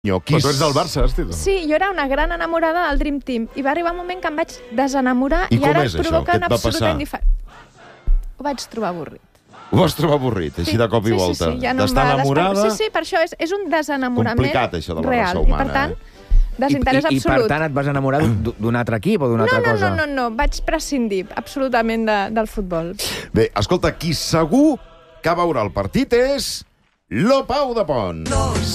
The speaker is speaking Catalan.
Però tu ets del Barça, Astrid. Sí, jo era una gran enamorada del Dream Team i va arribar un moment que em vaig desenamorar I i com ara és em això? provoca Què una et va absoluta passar? indiferència. Ho vaig trobar avorrit. Ho vas trobar avorrit, així de cop i volta. Sí, ja no D'estar enamorada... Sí, per això és un desenamorament Complicat, això de la real. raça humana, I, per tant, desinterès I per absolut. tant et vas enamorar d'un altre equip o d'una altra cosa? No, vaig prescindir absolutament del futbol. Bé, escolta, qui segur que veurà el partit és... Lo Pau de Pont.